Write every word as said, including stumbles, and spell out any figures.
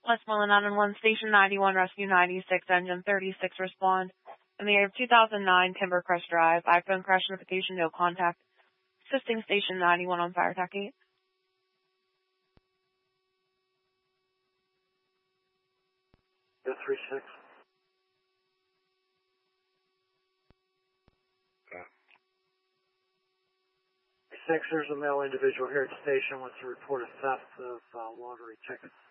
Westmoreland nine one one, Station ninety-one, Rescue ninety-six, Engine thirty-six, respond. In the year of two thousand nine, Timber Crest Drive, iPhone crash notification, no contact. Assisting Station ninety-one on Fire Attack eight. Go three six. Okay. Six, there's a male individual here at the station wants to report a theft of uh, lottery tickets.